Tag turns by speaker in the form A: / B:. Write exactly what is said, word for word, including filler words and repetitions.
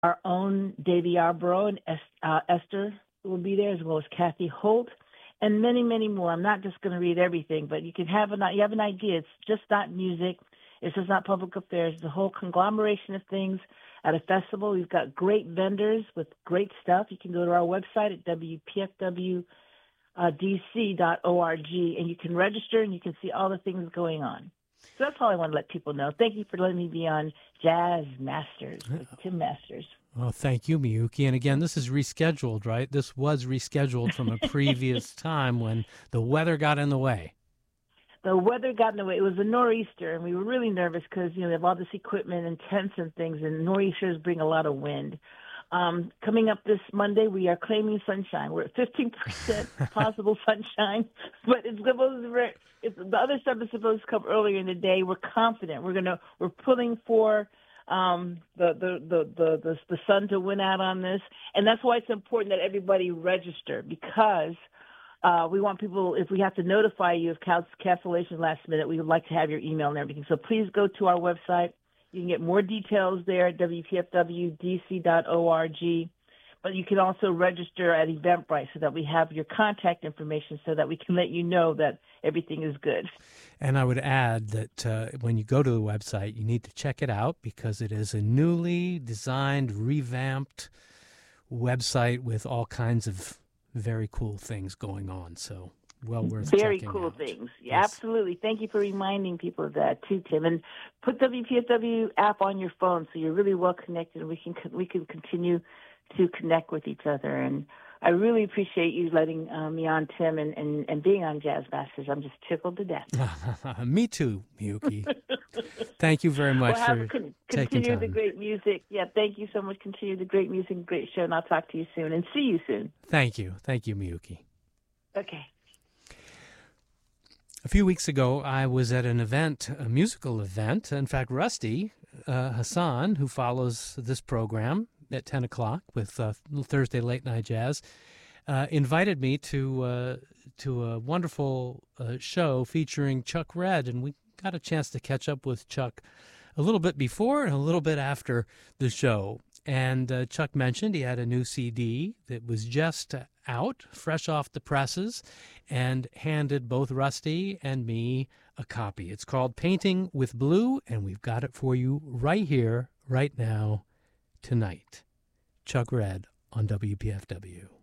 A: our own Davey Yarborough and uh, Esther will be there, as well as Kathy Holt, and many, many more. I'm not just going to read everything, but you can have an you have an idea. It's just not music. It's just not public affairs. It's a whole conglomeration of things at a festival. We've got great vendors with great stuff. You can go to our website at w p f w d c dot org, and you can register, and you can see all the things going on. So that's all I want to let people know. Thank you for letting me be on Jazz Masters with Tim Masters.
B: Well, thank you, Miyuki. And again, this is rescheduled, right? This was rescheduled from a previous time when the weather got in the way.
A: The weather got in the way. It was a nor'easter, and we were really nervous because, you know, they have all this equipment and tents and things, and nor'easters bring a lot of wind. Um, coming up this Monday, we are claiming sunshine. We're at fifteen percent possible sunshine, but it's supposed to, it's, the other stuff is supposed to come earlier in the day. We're confident. We're gonna we're pulling for um, the, the, the, the, the, the sun to win out on this, and that's why it's important that everybody register, because uh, we want people, if we have to notify you of cancellation last minute, we would like to have your email and everything. So please go to our website. You can get more details there at w p f w d c dot org, but you can also register at Eventbrite so that we have your contact information so that we can let you know that everything is good.
B: And I would add that uh, when you go to the website, you need to check it out because it is a newly designed, revamped website with all kinds of very cool things going on. So well worth
A: Very
B: checking
A: cool
B: out.
A: things. Yeah,
B: Yes.
A: absolutely. Thank you for reminding people of that too, Tim. And put W P F W app on your phone so you're really well connected, and we can we can continue to connect with each other. And I really appreciate you letting uh, me on, Tim, and, and, and being on Jazz Masters. I'm just tickled to death.
B: Me too, Miyuki. Thank you very much
A: well, have,
B: for
A: con-
B: taking
A: continue
B: time.
A: the great music. Yeah, thank you so much. Continue the great music and great show, and I'll talk to you soon and see you soon.
B: Thank you. Thank you, Miyuki.
A: Okay.
B: A few weeks ago, I was at an event, a musical event. In fact, Rusty uh, Hassan, who follows this program at ten o'clock with uh, Thursday Late Night Jazz, uh, invited me to uh, to a wonderful uh, show featuring Chuck Red, and we got a chance to catch up with Chuck a little bit before and a little bit after the show. And uh, Chuck mentioned he had a new C D that was just out, fresh off the presses, and handed both Rusty and me a copy. It's called Painting with Blue, and we've got it for you right here, right now, tonight. Chuck Red on W P F W.